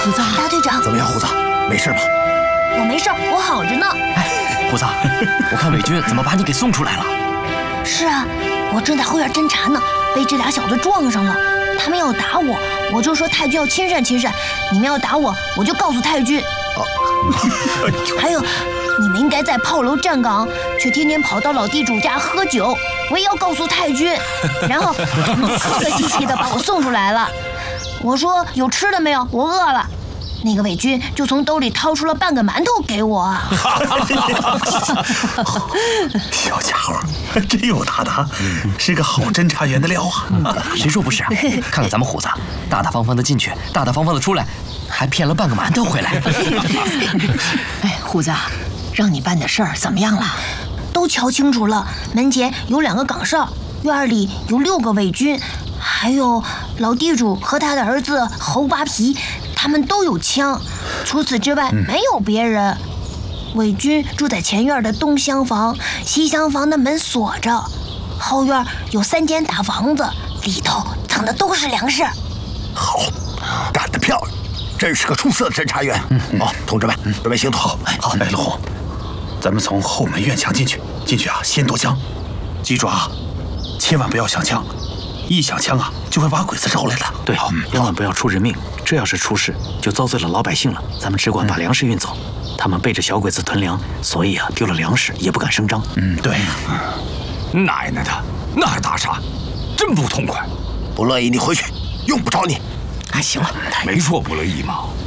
虎子， 大队长， 怎么样，虎子，没事吧？ 我没事，我好着呢。 哎，虎子，我看伪军怎么把你给送出来了？ 是啊，我正在后院侦查呢，被这俩小子撞上了。他们要打我，我就说太君要亲善亲善。你们要打我，我就告诉太君。还有，你们应该在炮楼站岗，却天天跑到老地主家喝酒，我也要告诉太君。然后他们客客气气的把我送出来了。我说有吃的没有？我饿了。那个伪军就从兜里掏出了半个馒头给我。 小家伙真有大的，是个好侦查员的料啊！ 谁说不是啊？看看咱们虎子，大大方方的进去，大大方方的出来，还骗了半个馒头回来。 哎，虎子，让你办的事儿怎么样了？ 都瞧清楚了，门前有2个岗哨，院里有6个伪军，还有老地主和他的儿子猴扒皮，他们都有枪。除此之外，没有别人。伪军住在前院的东厢房，西厢房的门锁着。后院有3间大房子，里头藏的都是粮食。 好，干得漂亮，真是个出色的侦查员。好，同志们，准备行动。好，陆红，咱们从后门院墙进去啊，先夺枪。记住啊，千万不要响枪，一响枪啊，就会把鬼子招来的。 对，千万不要出人命，这要是出事，就遭罪了老百姓了。咱们只管把粮食运走，他们背着小鬼子囤粮，所以啊，丢了粮食也不敢声张。 对。 奶奶的，那打岔，真不痛快。 不乐意你回去，用不着你。 哎，行了， 没说不乐意嘛。